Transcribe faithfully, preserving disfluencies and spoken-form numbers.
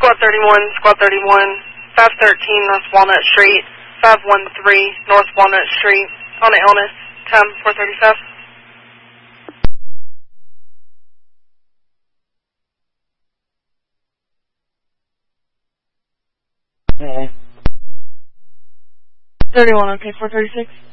Squad thirty-one, Squad thirty-one, five thirteen North Walnut Street, five one three North Walnut Street, on an illness, time four thirty-five. thirty-one, okay, four thirty-six.